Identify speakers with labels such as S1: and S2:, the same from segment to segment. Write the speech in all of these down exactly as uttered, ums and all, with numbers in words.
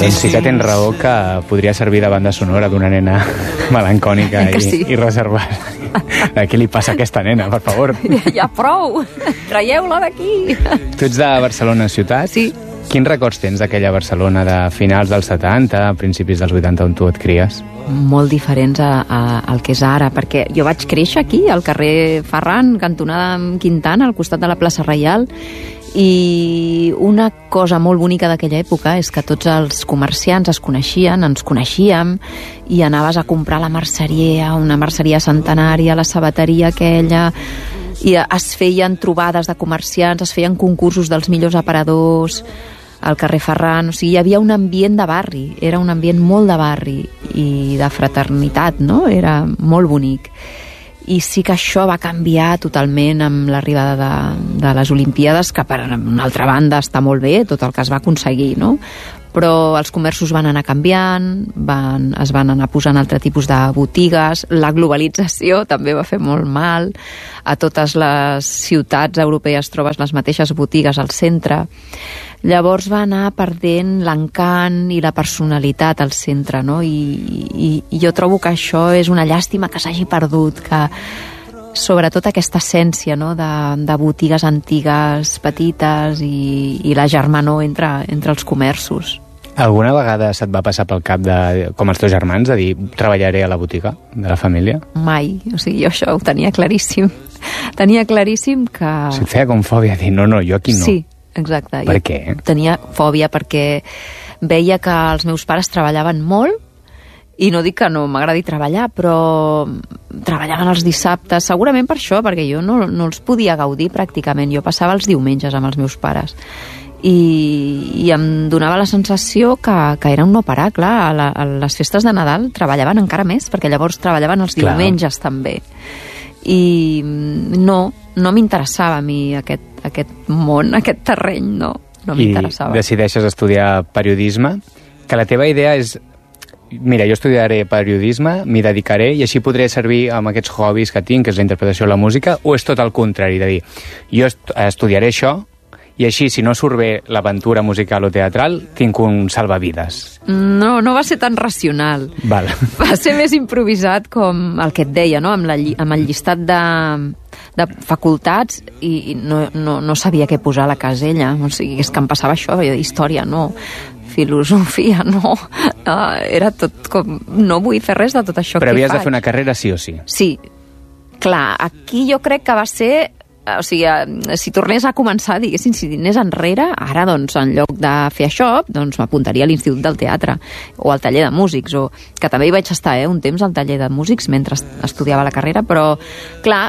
S1: Doncs sí que tens raó que podria servir de banda sonora d'una nena melancònica i, sí. i reservada. A què li passa a aquesta nena, per favor?
S2: Ja, ja prou! Traieu-la d'aquí!
S1: Tu ets de Barcelona ciutat?
S2: Sí.
S1: Quins records tens d'aquella Barcelona de finals dels setanta, principis dels vuitanta, on tu et cries?
S2: Molt diferents a, a, al que és ara, perquè jo vaig créixer aquí, al carrer Ferran, cantonada amb Quintana, al costat de la plaça Reial, i una cosa molt bonica d'aquella època és que tots els comerciants es coneixien, ens coneixíem, i anaves a comprar a la merceria, una merceria centenària, la sabateria aquella, i es feien trobades de comerciants, es feien concursos dels millors aparadors al carrer Ferran, o sigui, hi havia un ambient de barri, era un ambient molt de barri i de fraternitat, no? Era molt bonic. I sí que això va canviar totalment amb l'arribada de, de les Olimpíades, que per una altra banda està molt bé, tot el que es va aconseguir, no? Però els comerços van anar canviant, van, es van anar posant altre tipus de botigues, la globalització també va fer molt mal, a totes les ciutats europees trobes les mateixes botigues al centre, llavors va anar perdent l'encant i la personalitat al centre, no? I, i, i jo trobo que això és una llàstima que s'hagi perdut, que sobretot aquesta essència, no? de, de botigues antigues, petites, i, i la germanor entre, entre els comerços.
S1: Alguna vegada se't va passar pel cap, de, com els teus germans, de dir treballaré a la botiga de la família?
S2: Mai, o sigui, jo això ho tenia claríssim. Tenia claríssim que...
S1: Si et feia com fòbia, dir no, no, jo aquí no.
S2: Sí, exacte.
S1: Per
S2: jo
S1: què?
S2: Tenia fòbia perquè veia que els meus pares treballaven molt, i no dic que no m'agradi treballar, però treballaven els dissabtes, segurament per això, perquè jo no, no els podia gaudir pràcticament. Jo passava els diumenges amb els meus pares. I, i em donava la sensació que, que era un no parar, clar, a, la, a les festes de Nadal treballaven encara més, perquè llavors treballaven els
S1: clar.
S2: diumenges també. I no, no m'interessava a mi aquest, aquest món, aquest terreny, no, no m'interessava.
S1: I decideixes estudiar periodisme, que la teva idea és mira, jo estudiaré periodisme, m'hi dedicaré i així podré servir amb aquests hobbies que tinc, que és la interpretació de la música, o és tot el contrari, de dir, jo est estudiaré això i així, si no surt bé l'aventura musical o teatral, tinc un salvavides.
S2: No, no va ser tan racional.
S1: Val.
S2: Va ser més improvisat, com el que et deia, no? Amb, la, amb el llistat de, de facultats, i, i no, no, no sabia què posar a la casella. O sigui, és que em passava això, jo, història, no, filosofia, no. Uh, era tot com... No vull fer res de tot això.
S1: Però
S2: que
S1: havies
S2: faig.
S1: de fer una carrera sí o sí.
S2: Sí. Clar, aquí jo crec que va ser... O sigui, si tornés a començar, diguéssim, si anés enrere, ara, doncs, en lloc de fer això, doncs m'apuntaria a l'Institut del Teatre o al taller de músics, o que també hi vaig estar, eh, un temps al taller de músics mentre estudiava la carrera, però, clar,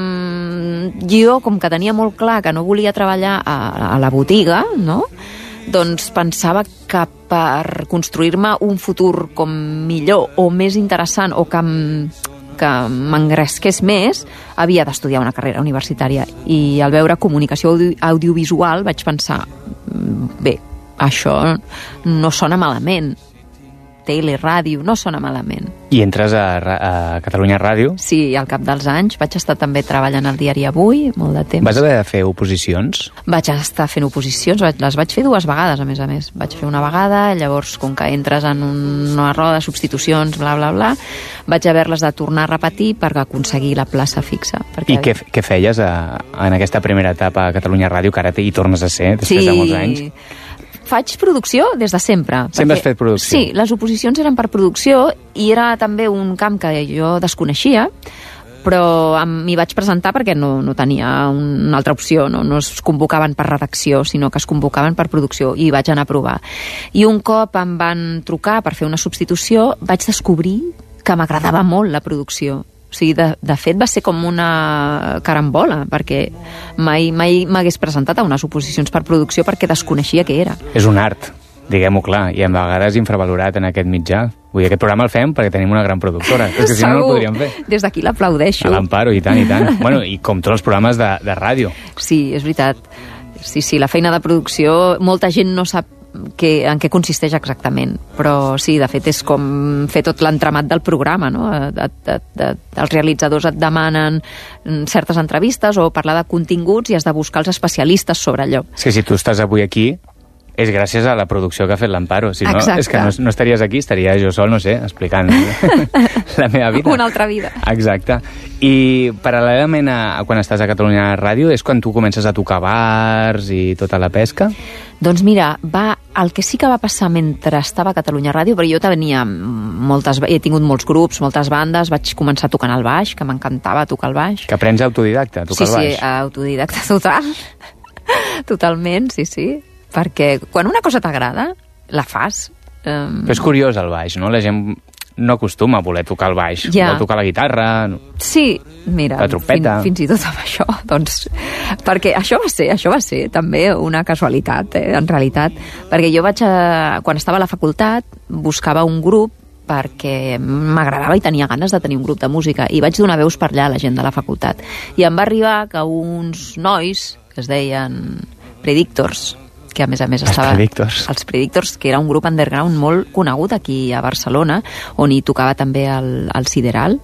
S2: mmm, jo, com que tenia molt clar que no volia treballar a, a la botiga, no?, doncs pensava que per construir-me un futur com millor o més interessant, o que que m'engresqués més, havia d'estudiar una carrera universitària. I al veure comunicació audio audiovisual vaig pensar, bé, això no sona malament. Teleràdio, no sona malament.
S1: I entres a, a Catalunya Ràdio?
S2: Sí, al cap dels anys. Vaig estar també treballant al diari Avui, molt de temps.
S1: Vas haver de fer oposicions?
S2: Vaig estar fent oposicions, les vaig fer dues vegades, a més a més. Vaig fer una vegada, llavors, com que entres en una roda de substitucions, bla, bla, bla, vaig haver-les de tornar a repetir per aconseguir la plaça fixa.
S1: I què, què feies a, en aquesta primera etapa a Catalunya Ràdio, que ara hi tornes a ser, després
S2: sí.
S1: de molts anys?
S2: Faig producció des de sempre.
S1: Sempre has fet producció?
S2: Sí, les oposicions eren per producció i era també un camp que jo desconeixia, però m'hi vaig presentar perquè no, no tenia una altra opció, no? No es convocaven per redacció, sinó que es convocaven per producció, i vaig anar a provar. I un cop em van trucar per fer una substitució, vaig descobrir que m'agradava molt la producció. O sigui, de, de fet, va ser com una carambola, perquè mai mai m'hagués presentat a unes oposicions per producció perquè desconeixia què era.
S1: És un art, diguem-ho clar, i a vegades infravalorat en aquest mitjà. Vull dir, aquest programa el fem perquè tenim una gran productora, és que si no, no el podríem fer.
S2: Des d'aquí l'aplaudeixo.
S1: A l'Amparo, i tant, i tant. Bueno, i com tots els programes de, de ràdio.
S2: Sí, és veritat. Sí, sí, la feina de producció, molta gent no sap que, en què consisteix exactament, però sí, de fet és com fer tot l'entramat del programa, no? De, de, de, els realitzadors et demanen certes entrevistes o parlar de continguts i has de buscar els especialistes sobre allò.
S1: Sí, si tu estàs avui aquí és gràcies a la producció que ha fet l'Amparo. Si no,
S2: Exacte.
S1: és que no, no estaries aquí, estaria jo sol, no sé, explicant la meva vida.
S2: Una altra vida.
S1: Exacte. I paral·lelament a, a quan estàs a Catalunya Ràdio, és quan tu comences a tocar bars i tota la pesca?
S2: Doncs mira, va, el que sí que va passar mentre estava a Catalunya Ràdio, però jo tenia moltes, he tingut molts grups, moltes bandes, vaig començar tocant el baix, que m'encantava tocar el baix.
S1: Que aprens autodidacta, a tocar
S2: sí,
S1: el baix.
S2: Sí, sí, autodidacta total. Totalment, sí, sí. Perquè quan una cosa t'agrada, la fas. Um...
S1: Però és curiós el baix, no? La gent no acostuma a voler tocar el baix.
S2: Ja.
S1: Vol tocar la guitarra...
S2: Sí, mira,
S1: la trompeta.
S2: Fin, fins i tot amb això, doncs, perquè això va ser, això va ser també una casualitat, eh, en realitat, perquè jo vaig, a, quan estava a la facultat, buscava un grup perquè m'agradava i tenia ganes de tenir un grup de música, i vaig donar veus per allà a la gent de la facultat. I em va arribar que uns nois, que es deien Predictors, que a més a més estava...
S1: Els Predictors.
S2: Els Predictors, que era un grup underground molt conegut aquí a Barcelona, on hi tocava també el, el Sideral,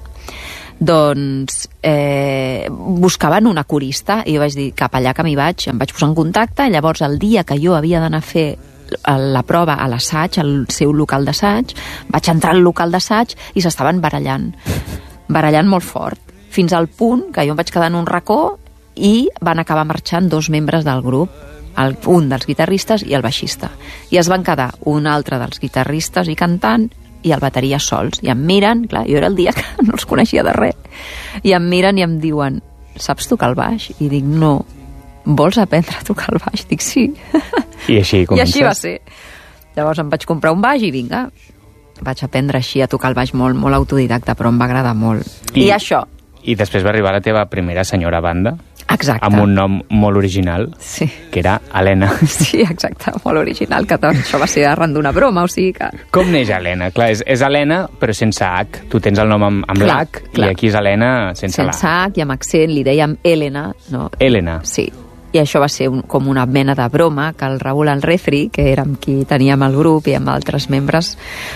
S2: doncs eh, buscaven una corista, i jo vaig dir, cap allà que m'hi vaig, em vaig posar en contacte, i llavors el dia que jo havia d'anar a fer la prova a l'assaig, al seu local d'assaig, vaig entrar al local d'assaig i s'estaven barallant, barallant molt fort, fins al punt que jo em vaig quedar en un racó i van acabar marxant dos membres del grup, el, un dels guitarristes i el baixista. I es van quedar un altre dels guitarristes i cantant i el bateria sols. I em miren, clar, jo era el dia que no els coneixia de res, i em miren i em diuen, saps tocar el baix? I dic, no. Vols aprendre a tocar el baix? Dic, sí.
S1: I així comences?
S2: I així va ser. Llavors em vaig comprar un baix i vinga, vaig aprendre així a tocar el baix molt, molt autodidacta, però em va agradar molt. I, I això.
S1: I després va arribar la teva primera senyora banda.
S2: Exacte.
S1: Amb un nom molt original,
S2: sí.
S1: Que era Helena.
S2: Sí, exacte, molt original, que això va ser arran d'una broma, o sigui que...
S1: Com neix Helena? Clar, és, és Helena, però sense H. Tu tens el nom amb, amb l'H, i aquí és Helena sense,
S2: sense l'H. Sense H i amb accent, li dèiem Helena, no?
S1: Helena.
S2: Sí. I això va ser un, com una mena de broma que el Raül Alrefri, que era amb qui teníem el grup i amb altres membres,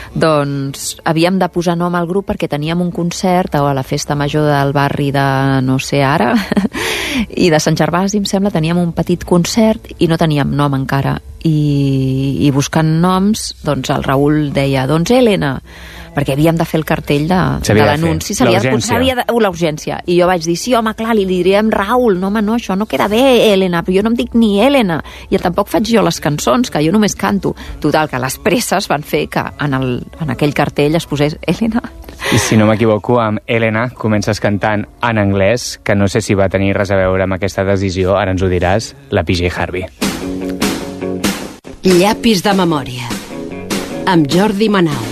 S2: doncs havíem de posar nom al grup perquè teníem un concert a la festa major del barri de no sé ara, i de Sant Gervasi, em sembla, teníem un petit concert i no teníem nom encara. I, i buscant noms, doncs el Raül deia, doncs Helena, perquè havíem de fer el cartell de, de l'anunci, s'havia de posar l'urgència. I jo vaig dir, sí, home, clar, li diríem Raül, no, home, no, això no queda bé, Helena, però jo no em dic ni Helena, i tampoc faig jo les cançons, que jo només canto. Total, que les presses van fer que en, el, en aquell cartell es posés Helena.
S1: I si no m'equivoco, amb Helena comences cantant en anglès, que no sé si va tenir res a veure amb aquesta decisió, ara ens ho diràs, la P J Harvey.
S3: Llapis de memòria, amb Jordi Manau.